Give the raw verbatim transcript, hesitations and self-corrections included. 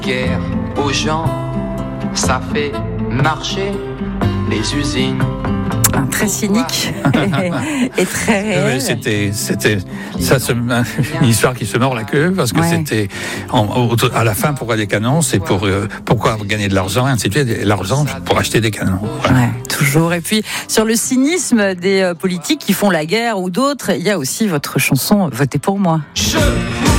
Guerre aux gens, ça fait marcher les usines. Un très cynique et, et très réel. C'était, c'était ça, se, une histoire qui se mord la queue parce que ouais. c'était en, à la fin pourquoi des canons, c'est pour euh, pourquoi gagner de l'argent, et ainsi de suite, l'argent pour acheter des canons. Voilà. Ouais, toujours. Et puis sur le cynisme des euh, politiques qui font la guerre ou d'autres, il y a aussi votre chanson Votez pour moi. Je...